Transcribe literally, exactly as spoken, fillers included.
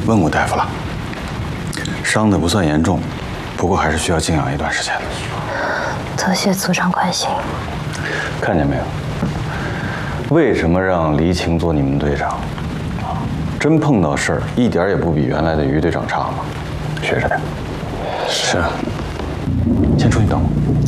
问过大夫了，伤的不算严重，不过还是需要静养一段时间的。 多谢组长关心。 看见没有？为什么让黎晴做你们队长？真碰到事儿，一点也不比原来的于队长差嘛，学着点。 是。 先出去等我。